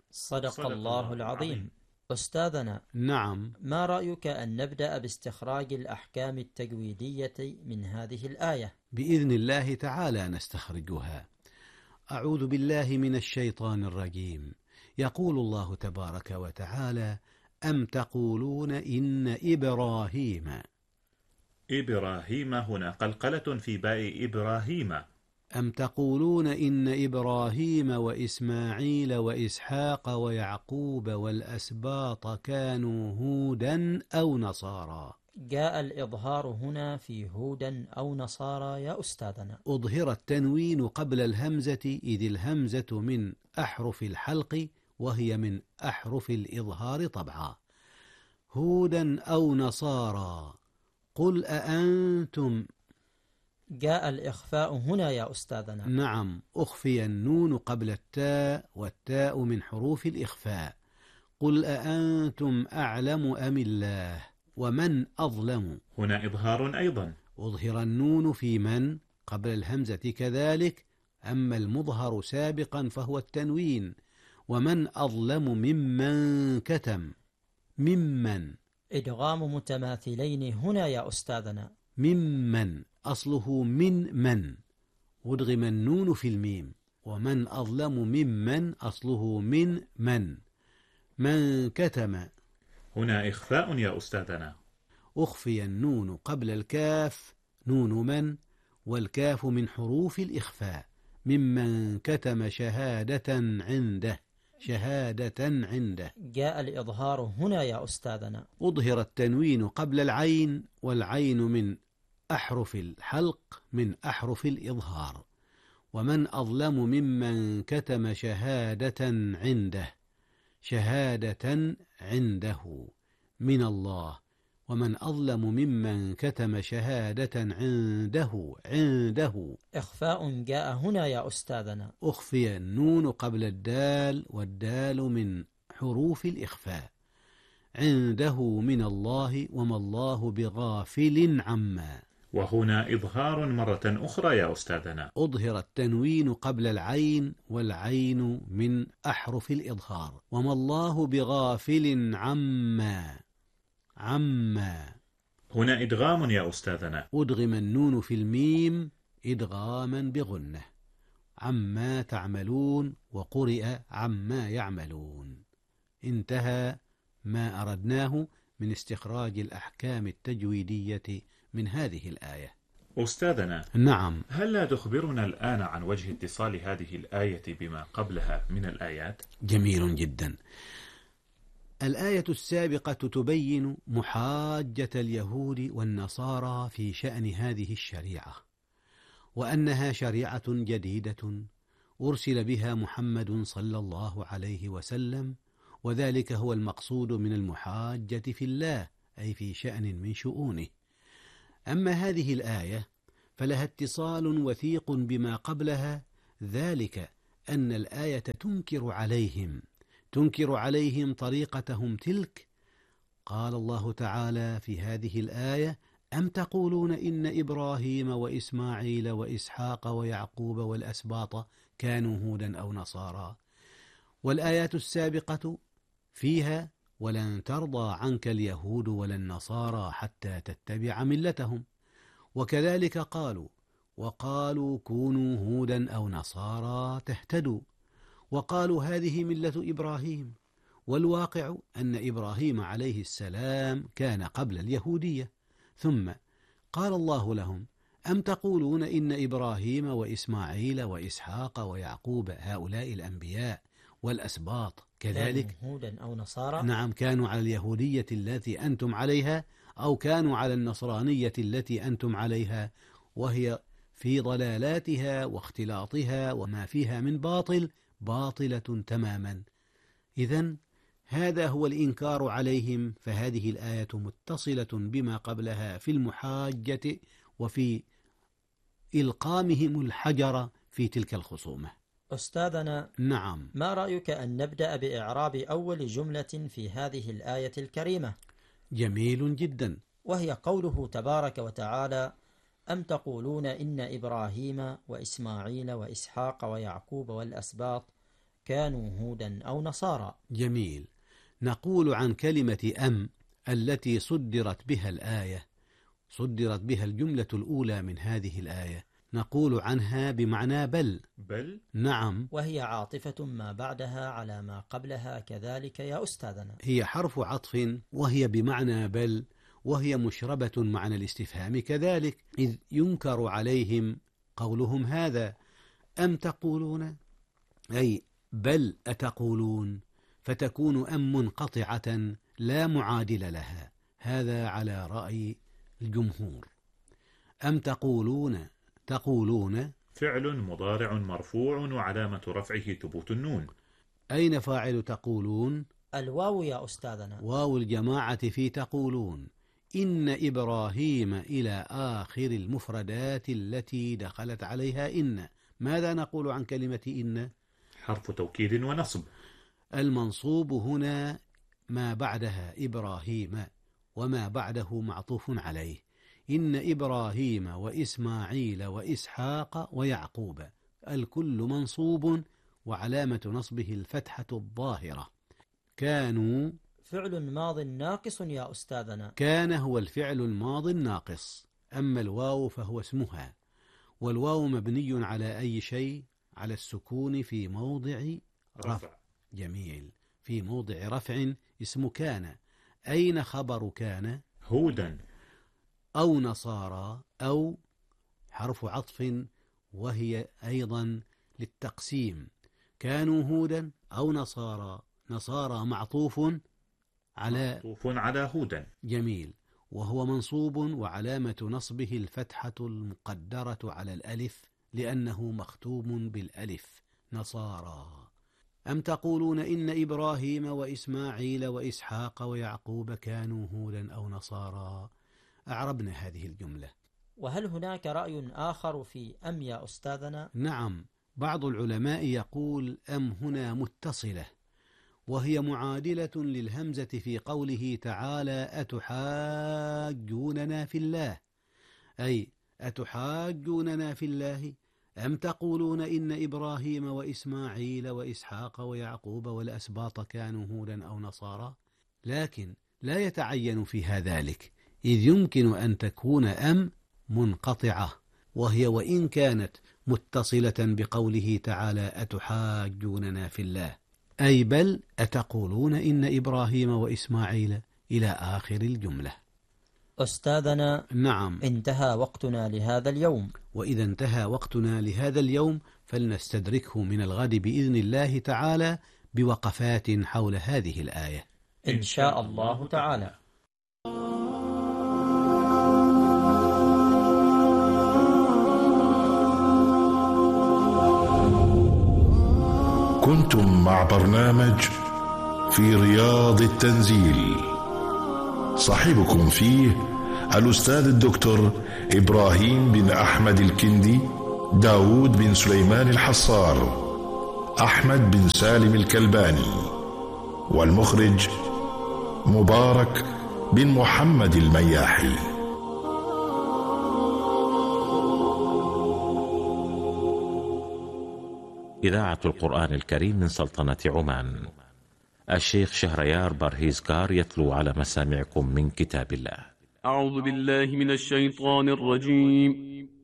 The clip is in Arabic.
صدق الله العظيم. أستاذنا، نعم. ما رأيك أن نبدأ باستخراج الأحكام التجويدية من هذه الآية؟ بإذن الله تعالى نستخرجها. أعوذ بالله من الشيطان الرجيم. يقول الله تبارك وتعالى: أم تقولون إن إبراهيم. إبراهيم هنا قلقلة في باء إبراهيم. أم تقولون إن إبراهيم وإسماعيل وإسحاق ويعقوب والأسباط كانوا هودا أو نصارى. جاء الإظهار هنا في هودا أو نصارى يا أستاذنا. أظهر التنوين قبل الهمزة، إذ الهمزة من أحرف الحلق وهي من أحرف الإظهار طبعا. هودا أو نصارى. قل أأنتم. جاء الإخفاء هنا يا أستاذنا. نعم، أخفي النون قبل التاء، والتاء من حروف الإخفاء. قل أأنتم أعلم أم الله ومن أظلم. هنا إظهار أيضا. أظهر النون في من قبل الهمزة كذلك، أما المظهر سابقا فهو التنوين. ومن أظلم ممن كتم. ممن. إدغام متماثلين هنا يا أستاذنا. ممن أصله من أدغم النون في الميم. ومن أظلم ممن أصله من كتم. هنا إخفاء يا أستاذنا. أخفي النون قبل الكاف، نون من، والكاف من حروف الإخفاء. ممن كتم شهادة عنده. جاء الإظهار هنا يا أستاذنا. أظهر التنوين قبل العين، والعين من أحرف الحلق من أحرف الإظهار. ومن أظلم ممن كتم شهادة عنده من الله. ومن أظلم ممن كتم شهادة عنده. إخفاء جاء هنا يا أستاذنا. أخفي النون قبل الدال، والدال من حروف الإخفاء. عنده من الله، وما الله بغافل عما. وهنا إظهار مرة أخرى يا أستاذنا. أظهر التنوين قبل العين، والعين من أحرف الإظهار. وما الله بغافل عما. هنا إدغام يا أستاذنا. أدغم النون في الميم إدغاما بغنة. عما تعملون، وقرئ عما يعملون. انتهى ما أردناه من استخراج الأحكام التجويدية من هذه الآية. أستاذنا، نعم. هل لا تخبرنا الآن عن وجه اتصال هذه الآية بما قبلها من الآيات؟ جميل جدا. الآية السابقة تبين محاجة اليهود والنصارى في شأن هذه الشريعة، وأنها شريعة جديدة أرسل بها محمد صلى الله عليه وسلم، وذلك هو المقصود من المحاجة في الله، أي في شأن من شؤونه. أما هذه الآية فلها اتصال وثيق بما قبلها، ذلك أن الآية تنكر عليهم طريقتهم تلك. قال الله تعالى في هذه الآية: أم تقولون إن إبراهيم وإسماعيل وإسحاق ويعقوب والأسباط كانوا هودا أو نصارى. والآيات السابقة فيها: ولن ترضى عنك اليهود ولا النصارى حتى تتبع ملتهم. وكذلك وقالوا كونوا هودا أو نصارى تهتدوا. وقالوا هذه ملة إبراهيم. والواقع أن إبراهيم عليه السلام كان قبل اليهودية. ثم قال الله لهم: أم تقولون إن إبراهيم وإسماعيل وإسحاق ويعقوب هؤلاء الأنبياء والأسباط كذلك هودا أو نصارى؟ نعم، كانوا على اليهودية التي أنتم عليها، أو كانوا على النصرانية التي أنتم عليها، وهي في ضلالاتها واختلاطها وما فيها من باطلة تماما. إذن هذا هو الإنكار عليهم. فهذه الآية متصلة بما قبلها في المحاجة وفي إلقامهم الحجر في تلك الخصومة. أستاذنا، نعم. ما رأيك أن نبدأ بإعراب أول جملة في هذه الآية الكريمة؟ جميل جدا. وهي قوله تبارك وتعالى: أم تقولون إن إبراهيم وإسماعيل وإسحاق ويعقوب والأسباط كانوا هودا أو نصارى. جميل. نقول عن كلمة أم التي صدرت بها الآية، صدرت بها الجملة الأولى من هذه الآية، نقول عنها بمعنى بل. بل؟ نعم. وهي عاطفة ما بعدها على ما قبلها كذلك يا أستاذنا. هي حرف عطف وهي بمعنى بل، وهي مشربة معنى الاستفهام كذلك، إذ ينكر عليهم قولهم هذا أم تقولون، أي بل أتقولون، فتكون أم منقطعة لا معادل لها. هذا على رأي الجمهور. أم تقولون، تقولون فعل مضارع مرفوع وعلامة رفعه ثبوت النون. أين فاعل تقولون؟ الواو يا أستاذنا. واو الجماعة في تقولون. إن إبراهيم إلى آخر المفردات التي دخلت عليها إن. ماذا نقول عن كلمة إن؟ حرف توكيد ونصب. المنصوب هنا ما بعدها إبراهيم، وما بعده معطوف عليه. إن إبراهيم وإسماعيل وإسحاق ويعقوب، الكل منصوب وعلامة نصبه الفتحة الظاهرة. كانوا فعل ماض ناقص يا أستاذنا. كان هو الفعل الماضي الناقص، أما الواو فهو اسمها، والواو مبني على أي شيء؟ على السكون في موضع رفع. جميل. في موضع رفع اسم كان. أين خبر كان؟ هودا. أو نصارى، أو حرف عطف وهي أيضا للتقسيم. كانوا هودا أو نصارى. نصارى معطوف على هودا. جميل. وهو منصوب وعلامة نصبه الفتحة المقدرة على الألف لأنه مختوم بالألف. نصارى. أم تقولون إن إبراهيم وإسماعيل وإسحاق ويعقوب كانوا هودا أو نصارى. أعربنا هذه الجملة. وهل هناك رأي آخر في أم يا أستاذنا؟ نعم، بعض العلماء يقول أم هنا متصلة، وهي معادلة للهمزة في قوله تعالى أتحاجوننا في الله، أي أتحاجوننا في الله. أم تقولون إن إبراهيم وإسماعيل وإسحاق ويعقوب والأسباط كانوا هودا أو نصارى. لكن لا يتعين فيها ذلك، إذ يمكن أن تكون أم منقطعة، وهي وإن كانت متصلة بقوله تعالى أتحاجوننا في الله، أي بل أتقولون إن إبراهيم وإسماعيل إلى آخر الجملة. أستاذنا، نعم، انتهى وقتنا لهذا اليوم. وإذا انتهى وقتنا لهذا اليوم فلنستدركه من الغد بإذن الله تعالى بوقفات حول هذه الآية إن شاء الله تعالى. كنتم مع برنامج في رياض التنزيل، صاحبكم فيه الأستاذ الدكتور إبراهيم بن أحمد الكندي، داود بن سليمان الحصار، أحمد بن سالم الكلباني، والمخرج مبارك بن محمد المياحي. إذاعة القرآن الكريم من سلطنة عمان. الشيخ شهريار برهيزكار يتلو على مسامعكم من كتاب الله. أعوذ بالله من الشيطان الرجيم.